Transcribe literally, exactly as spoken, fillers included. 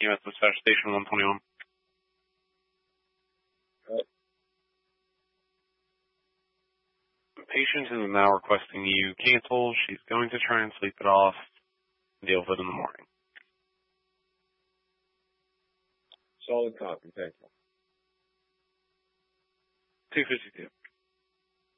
U S Dispatch Station one twenty-one. Right. The patient is now requesting you cancel. She's going to try and sleep it off. Deal with it in the morning. Solid copy. Thank you. two fifty-two.